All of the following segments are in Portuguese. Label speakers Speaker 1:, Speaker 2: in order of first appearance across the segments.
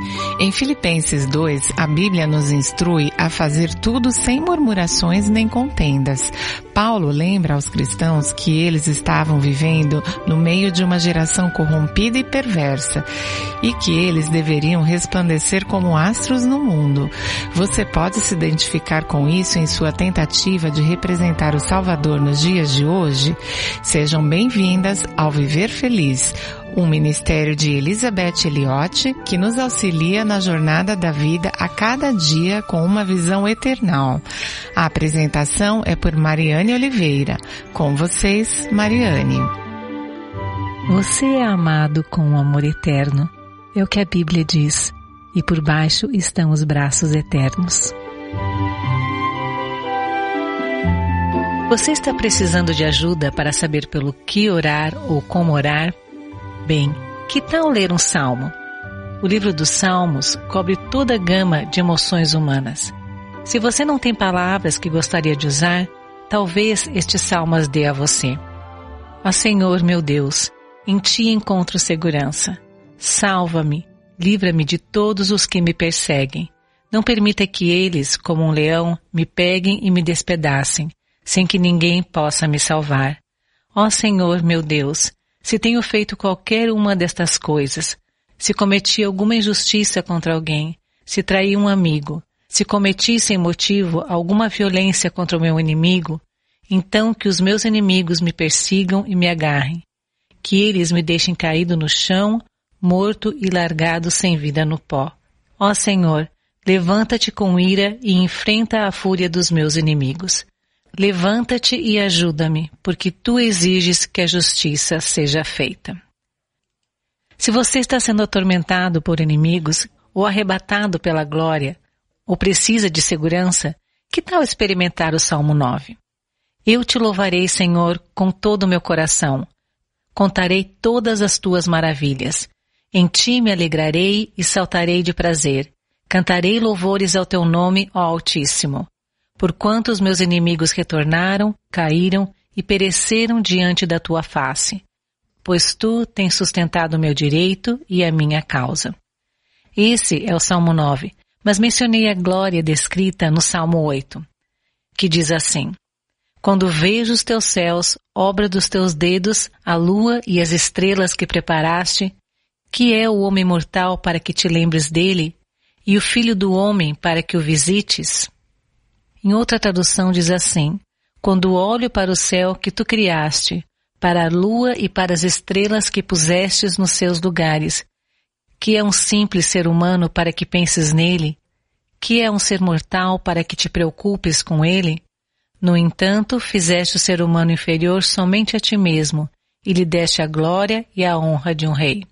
Speaker 1: Em Filipenses 2, a Bíblia nos instrui a fazer tudo sem murmurações nem contendas. Paulo lembra aos cristãos que eles estavam vivendo no meio de uma geração corrompida e perversa e que eles deveriam resplandecer como astros no mundo. Você pode se identificar com isso em sua tentativa de representar o Salvador nos dias de hoje? Sejam bem-vindas ao Viver Feliz, um ministério de Elizabeth Elliot que nos auxilia na jornada da vida a cada dia com uma visão eternal. A apresentação é por Mariane Oliveira. Com vocês, Mariane.
Speaker 2: Você é amado com um amor eterno, é o que a Bíblia diz, e por baixo estão os braços eternos. Você está precisando de ajuda para saber pelo que orar ou como orar? Bem, que tal ler um salmo? O livro dos Salmos cobre toda a gama de emoções humanas. Se você não tem palavras que gostaria de usar, talvez este salmo as dê a você. Ó Senhor meu Deus, em Ti encontro segurança. Salva-me, livra-me de todos os que me perseguem. Não permita que eles, como um leão, me peguem e me despedacem, sem que ninguém possa me salvar. Ó Senhor meu Deus, se tenho feito qualquer uma destas coisas, se cometi alguma injustiça contra alguém, se traí um amigo, se cometi sem motivo alguma violência contra o meu inimigo, então que os meus inimigos me persigam e me agarrem, que eles me deixem caído no chão, morto e largado sem vida no pó. Ó Senhor, levanta-te com ira e enfrenta a fúria dos meus inimigos. Levanta-te e ajuda-me, porque Tu exiges que a justiça seja feita. Se você está sendo atormentado por inimigos, ou arrebatado pela glória, ou precisa de segurança, que tal experimentar o Salmo 9? Eu te louvarei, Senhor, com todo o meu coração. Contarei todas as Tuas maravilhas. Em Ti me alegrarei e saltarei de prazer. Cantarei louvores ao Teu nome, ó Altíssimo. Porquanto os meus inimigos retornaram, caíram e pereceram diante da Tua face. Pois Tu tens sustentado o meu direito e a minha causa. Esse é o Salmo 9, mas mencionei a glória descrita no Salmo 8, que diz assim: Quando vejo os Teus céus, obra dos Teus dedos, a lua e as estrelas que preparaste, que é o homem mortal para que te lembres dele, e o filho do homem para que o visites? Em outra tradução diz assim: Quando olho para o céu que Tu criaste, para a lua e para as estrelas que pusestes nos seus lugares, que é um simples ser humano para que penses nele, que é um ser mortal para que te preocupes com ele, no entanto, fizeste o ser humano inferior somente a ti mesmo, e lhe deste a glória e a honra de um rei.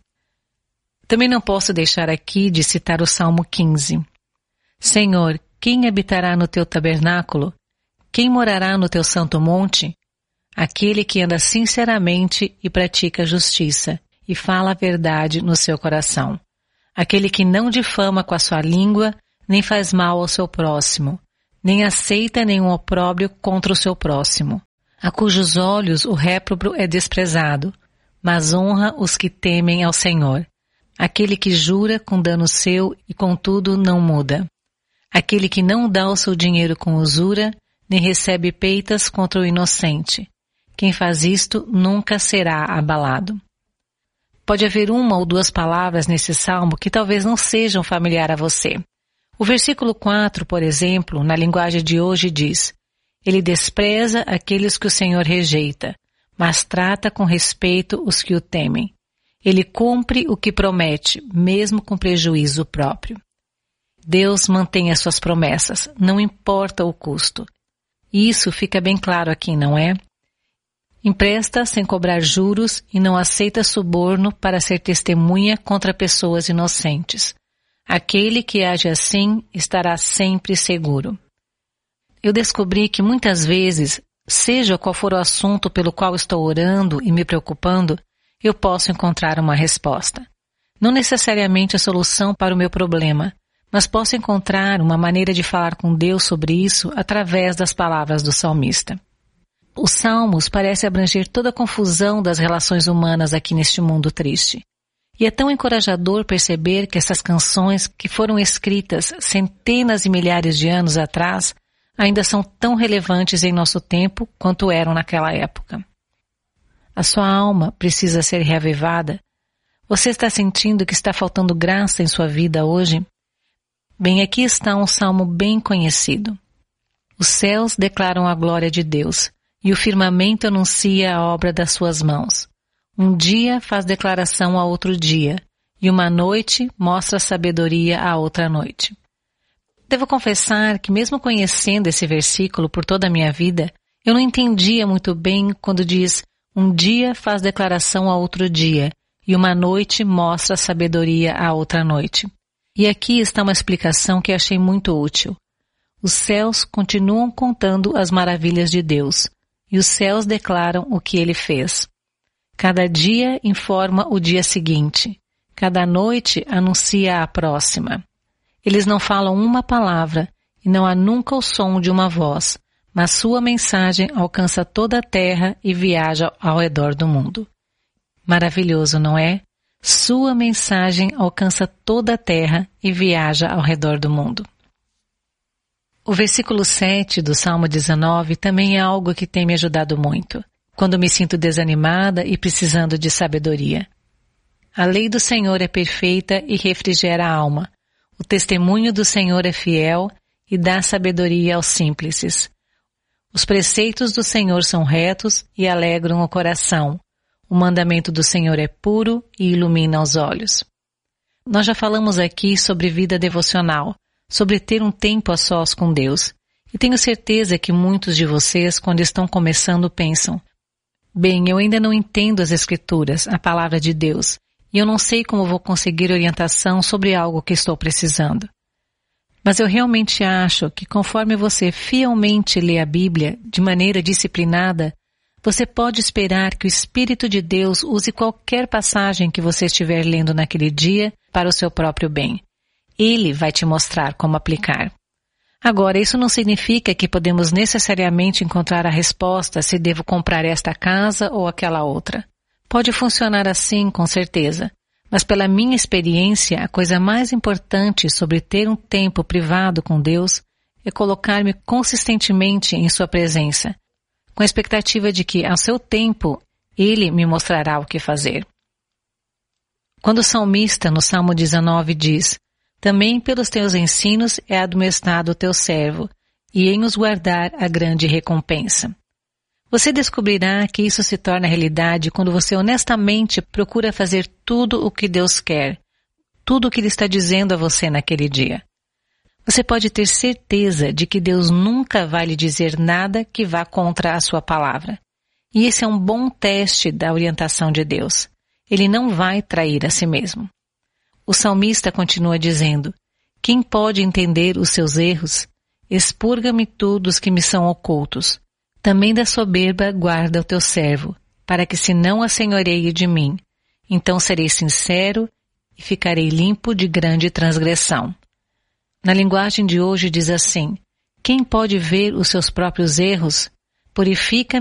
Speaker 2: Também não posso deixar aqui de citar o Salmo 15. Senhor, quem habitará no Teu tabernáculo? Quem morará no Teu santo monte? Aquele que anda sinceramente e pratica a justiça, e fala a verdade no seu coração. Aquele que não difama com a sua língua, nem faz mal ao seu próximo, nem aceita nenhum opróbrio contra o seu próximo, a cujos olhos o réprobo é desprezado, mas honra os que temem ao Senhor. Aquele que jura com dano seu e contudo não muda. Aquele que não dá o seu dinheiro com usura, nem recebe peitas contra o inocente. Quem faz isto nunca será abalado. Pode haver uma ou duas palavras nesse salmo que talvez não sejam familiar a você. O versículo 4, por exemplo, na linguagem de hoje diz: Ele despreza aqueles que o Senhor rejeita, mas trata com respeito os que o temem. Ele cumpre o que promete, mesmo com prejuízo próprio. Deus mantém as suas promessas, não importa o custo. Isso fica bem claro aqui, não é? Empresta sem cobrar juros e não aceita suborno para ser testemunha contra pessoas inocentes. Aquele que age assim estará sempre seguro. Eu descobri que muitas vezes, seja qual for o assunto pelo qual estou orando e me preocupando, eu posso encontrar uma resposta. Não necessariamente a solução para o meu problema, mas posso encontrar uma maneira de falar com Deus sobre isso através das palavras do salmista. Os salmos parecem abranger toda a confusão das relações humanas aqui neste mundo triste. E é tão encorajador perceber que essas canções que foram escritas centenas e milhares de anos atrás ainda são tão relevantes em nosso tempo quanto eram naquela época. A sua alma precisa ser reavivada. Você está sentindo que está faltando graça em sua vida hoje? Bem, aqui está um salmo bem conhecido. Os céus declaram a glória de Deus, e o firmamento anuncia a obra das suas mãos. Um dia faz declaração a outro dia, e uma noite mostra sabedoria a outra noite. Devo confessar que mesmo conhecendo esse versículo por toda a minha vida, eu não entendia muito bem quando diz um dia faz declaração a outro dia, e uma noite mostra sabedoria a outra noite. E aqui está uma explicação que achei muito útil. Os céus continuam contando as maravilhas de Deus, e os céus declaram o que Ele fez. Cada dia informa o dia seguinte, cada noite anuncia a próxima. Eles não falam uma palavra, e não há nunca o som de uma voz, mas sua mensagem alcança toda a terra e viaja ao redor do mundo. Maravilhoso, não é? Sua mensagem alcança toda a terra e viaja ao redor do mundo. O versículo 7 do Salmo 19 também é algo que tem me ajudado muito, quando me sinto desanimada e precisando de sabedoria. A lei do Senhor é perfeita e refrigera a alma. O testemunho do Senhor é fiel e dá sabedoria aos simples. Os preceitos do Senhor são retos e alegram o coração. O mandamento do Senhor é puro e ilumina os olhos. Nós já falamos aqui sobre vida devocional, sobre ter um tempo a sós com Deus. E tenho certeza que muitos de vocês, quando estão começando, pensam: bem, eu ainda não entendo as Escrituras, a palavra de Deus, e eu não sei como vou conseguir orientação sobre algo que estou precisando. Mas eu realmente acho que conforme você fielmente lê a Bíblia de maneira disciplinada, você pode esperar que o Espírito de Deus use qualquer passagem que você estiver lendo naquele dia para o seu próprio bem. Ele vai te mostrar como aplicar. Agora, isso não significa que podemos necessariamente encontrar a resposta se devo comprar esta casa ou aquela outra. Pode funcionar assim, com certeza. Mas pela minha experiência, a coisa mais importante sobre ter um tempo privado com Deus é colocar-me consistentemente em sua presença, com a expectativa de que, ao seu tempo, Ele me mostrará o que fazer. Quando o salmista, no Salmo 19, diz: também pelos teus ensinos é admoestado o teu servo, e em os guardar a grande recompensa. Você descobrirá que isso se torna realidade quando você honestamente procura fazer tudo o que Deus quer, tudo o que Ele está dizendo a você naquele dia. Você pode ter certeza de que Deus nunca vai lhe dizer nada que vá contra a sua palavra. E esse é um bom teste da orientação de Deus. Ele não vai trair a si mesmo. O salmista continua dizendo: quem pode entender os seus erros? Expurga-me tu dos que me são ocultos. Também da soberba guarda o teu servo, para que se não assenhoreie de mim. Então serei sincero e ficarei limpo de grande transgressão. Na linguagem de hoje diz assim: quem pode ver os seus próprios erros? Purifica-me